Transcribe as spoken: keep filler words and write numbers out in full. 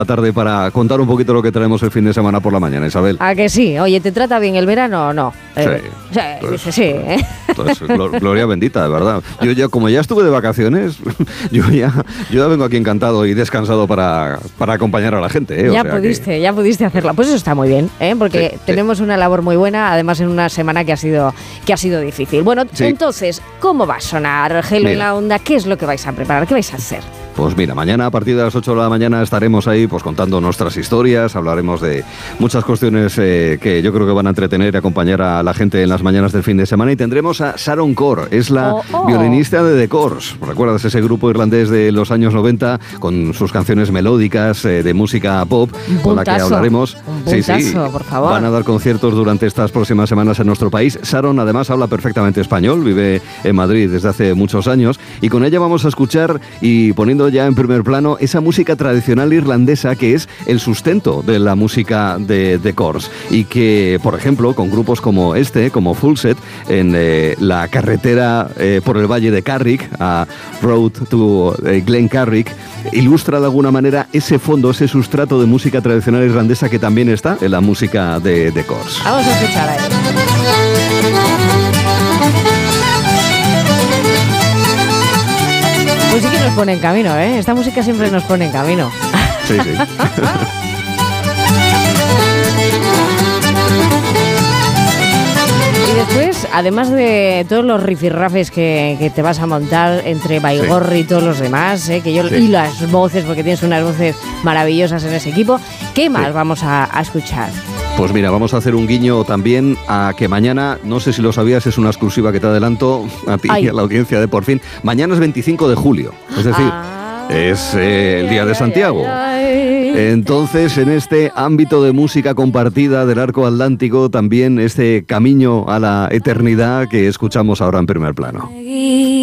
la tarde para contar un poquito lo que traemos el fin de semana por la mañana, Isabel. ¿A que sí? Oye, ¿te trata bien el verano o no? Eh, sí. Sí, Pues, dice sí, ¿eh? Entonces, gloria bendita, de verdad. Yo ya, como ya estuve de vacaciones, yo ya, yo ya vengo aquí encantado y descansado para, para acompañar a la gente, ¿eh? Ya o sea pudiste, que... ya pudiste hacerla. Pues eso está muy bien, ¿eh? Porque Sí, tenemos sí. una labor muy buena, además en una semana que ha sido, que ha sido difícil. Bueno, Sí. entonces, ¿cómo va a sonar Gelo en Mira. la Onda? ¿Qué es lo que vais a preparar? ¿Qué vais a hacer? Pues mira, mañana a partir de las ocho de la mañana estaremos ahí pues contando nuestras historias, hablaremos de muchas cuestiones eh, que yo creo que van a entretener y acompañar a la gente en las mañanas del fin de semana, y tendremos a Sharon Corr, es la Oh, oh. violinista de The Corrs. ¿Recuerdas ese grupo irlandés de los años noventa con sus canciones melódicas eh, de música pop Un con la que puntazo, hablaremos? un puntazo, por favor. Van a dar conciertos durante estas próximas semanas en nuestro país. Sharon además habla perfectamente español, vive en Madrid desde hace muchos años, y con ella vamos a escuchar, y poniendo ya en primer plano, esa música tradicional irlandesa que es el sustento de la música de The Corrs, y que, por ejemplo, con grupos como este, como Fullset, en eh, la carretera eh, por el valle de Carrick, a Road to eh, Glen Carrick, ilustra de alguna manera ese fondo, ese sustrato de música tradicional irlandesa que también está en la música de The Corrs. Vamos a escuchar a él. Pues sí que nos pone en camino, ¿eh? Esta música siempre nos pone en camino. Sí, sí. Y después, además de todos los rifirrafes que, que te vas a montar entre Baigorri y todos los demás, ¿eh? que yo, Sí. y las voces, porque tienes unas voces maravillosas en ese equipo, ¿qué más Sí. vamos a, a escuchar? Pues mira, vamos a hacer un guiño también a que mañana, no sé si lo sabías, es una exclusiva que te adelanto a ti Ay. y a la audiencia de Por Fin. Mañana es veinticinco de julio, es decir, Ah, es eh, el Día de ay, Santiago. ay, ay. Entonces, en este ámbito de música compartida del arco atlántico, también este camino a la eternidad que escuchamos ahora en primer plano.